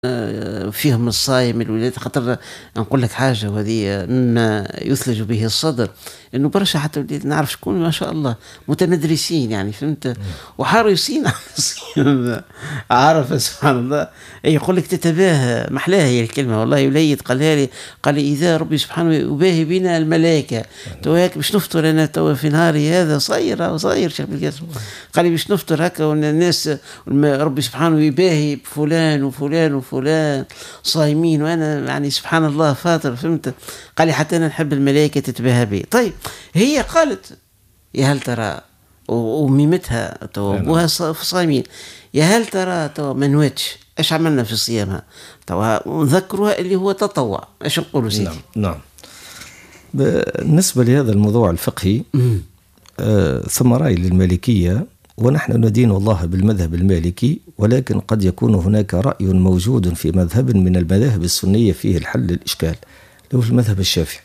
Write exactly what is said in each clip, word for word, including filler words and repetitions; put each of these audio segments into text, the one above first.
فيهم الصايم الولاد. خاطر نقول لك حاجة وهذه مما يثلج به الصدر، انه برشا حتى ولاد نعرف شكون ما شاء الله متمدرسين يعني فهمت، وحريصين على الصيام. عارف سبحان الله، يقول لك تتباهى، محلاها هي الكلمة والله. وليد قالها لي، قال لي إذا ربي سبحانه يباهي بنا الملائكة تو هيك باش نفطر أنا تو في نهاري هذا صاير صاير شيخ بالقاسم، قال لي باش نفطر هكا والناس ربي سبحانه يباهي بفلان وفلان وفلان صايمين وأنا يعني سبحان الله فاطر فهمت. قال لي حتى أنا نحب الملائكة تتباهى بي. طيب هي قالت يا هل ترى وميمتها تو أبوها صايمين، يا هل ترى تو ما نواتش ايش عملنا في صيامها تو نذكرها اللي هو تطوع. ايش نقولوا سيدي؟ نعم نعم. بالنسبة لهذا الموضوع الفقهي آه ثم رأي للمالكية، ونحن ندين الله بالمذهب المالكي، ولكن قد يكون هناك رأي موجود في مذهب من المذاهب السنية فيه الحل الإشكال، اللي هو المذهب الشافعي.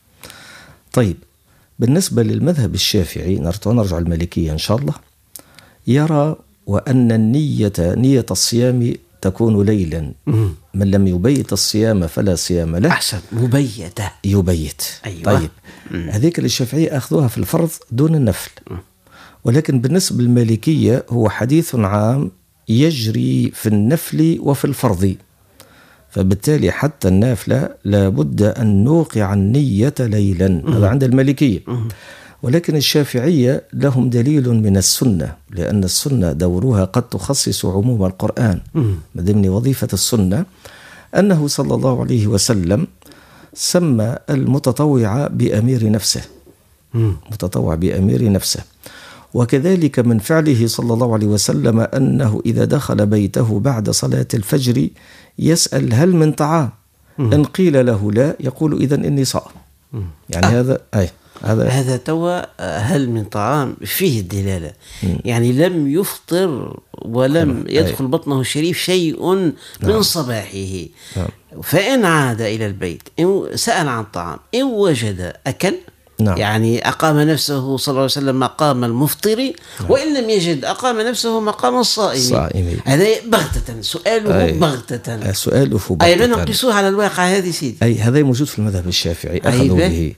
طيب بالنسبة للمذهب الشافعي نرجع المالكية إن شاء الله، يرى وأن النية نية الصيام تكون ليلا. مم. من لم يبيت الصيام فلا صيام له. أحسن، مبيته يبيت. أيوة. طيب هذيك للشافعية أخذوها في الفرض دون النفل. مم. ولكن بالنسبة للمالكية هو حديث عام يجري في النفل وفي الفرض، فبالتالي حتى النافلة لابد أن نوقع النية ليلا. مم. هذا عند المالكية. مم. ولكن الشافعية لهم دليل من السنة، لأن السنة دورها قد تخصص عموم القرآن. من ضمن وظيفة السنة أنه صلى الله عليه وسلم سمى المتطوع بأمير نفسه، متطوع بأمير نفسه. وكذلك من فعله صلى الله عليه وسلم أنه إذا دخل بيته بعد صلاة الفجر يسأل هل من طعام؟ إن قيل له لا يقول إذن إني صائم. يعني آه. هذا أي هذا هذا توا هل من طعام فيه الدلالة. مم. يعني لم يفطر ولم يدخل أي. بطنه الشريف شيء من نعم. صباحه. نعم. فإن عاد إلى البيت إن سأل عن طعام إن وجد أكل. نعم. يعني أقام نفسه صلى الله عليه وسلم مقام المفطر. نعم. وإن لم يجد أقام نفسه مقام الصائم. هذا بغتة سؤاله بغتة سؤاله بغتة. أي من نقيسوه على الواقع هذه سيدي. أي هذا موجود في المذهب الشافعي أخذوا به.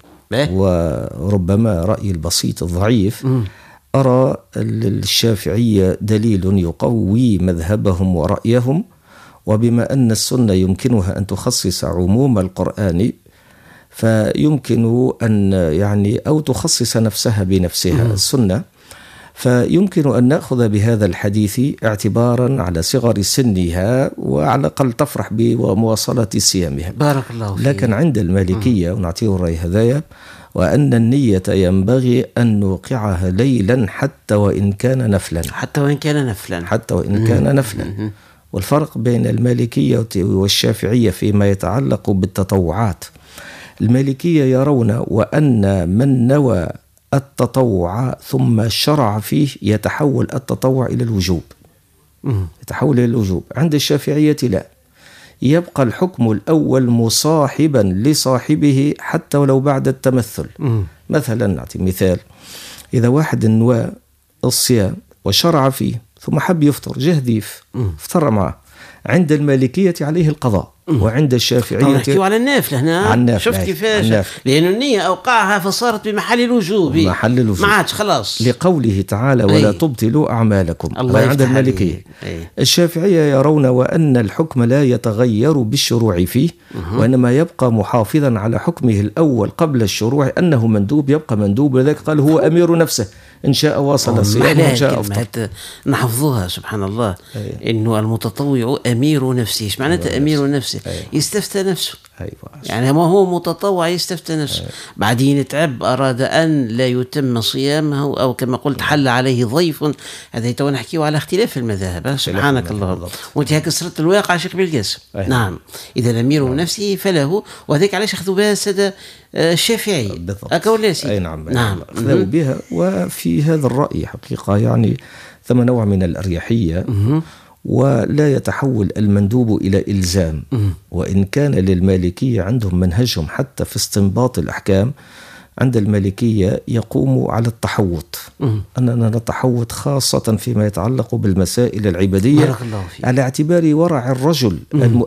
وربما رأي البسيط الضعيف م. أرى الشافعية دليل يقوي مذهبهم ورأيهم، وبما أن السنة يمكنها أن تخصص عموم القرآن فيمكن أن يعني أو تخصص نفسها بنفسها م. السنة، فيمكن أن نأخذ بهذا الحديث اعتبارا على صغر سنها وعلى الأقل تفرح بمواصلة صيامها. بارك الله فيك. لكن عند المالكية ونعطيه الرأي هذايا، وأن النية ينبغي أن نوقعها ليلا حتى وإن كان نفلا. حتى وإن كان نفلا. حتى وإن كان نفلا. والفرق بين المالكية والشافعية فيما يتعلق بالتطوعات، المالكية يرون وأن من نوى التطوع ثم شرع فيه يتحول التطوع إلى الوجوب. يتحول إلى الوجوب. عند الشافعية لا، يبقى الحكم الأول مصاحبا لصاحبه حتى ولو بعد التمثل. مثلا نعطي مثال، إذا واحد نوى الصيام وشرع فيه ثم حب يفطر جه ضيف افطر معه، عند المالكية عليه القضاء، وعند الشافعية نحكيو على النافلة هنا. شفت كيفاش؟ لأن النية أوقعها فصارت بمحل الوجوب. محل الوجوب. ما عادش خلاص. لقوله تعالى ولا أي. تبطلوا أعمالكم. الله عند المالكية. الشافعية يرون وأن الحكم لا يتغير بالشروع فيه، أه. وإنما يبقى محافظا على حكمه الأول قبل الشروع، أنه مندوب يبقى مندوب، ولذلك قال هو أمير نفسه إن شاء واصل الصيام وإن شاء أفطر. نحفظوها سبحان الله. أي. إنه المتطوع أمير نفسه. إيش معناته أمير نفسه؟ أيوة. يستفتى نفسه. أيوة. يعني ما هو متطوع يستفتى نفسه. أيوة. بعدين يتعب أراد أن لا يتم صيامه أو كما قلت حل عليه ضيف. هذا تو نحكيه على اختلاف المذاهب. سبحانك الله. وانت هيك سرت الواقع شيخ بالقاسم. أيوة. نعم إذا الأمير نعم. نفسه فله، وذلك علاش أخذوا بها السادة الشافعي. بالضبط. أي نعم. نعم أخذوا بها. وفي هذا الرأي حقيقة يعني ثم نوع من الأريحية، ولا يتحول المندوب إلى إلزام. وإن كان للمالكية عندهم منهجهم حتى في استنباط الأحكام عند المالكية يقوم على التحوط، أننا نتحوط خاصة فيما يتعلق بالمسائل العبادية على اعتبار ورع الرجل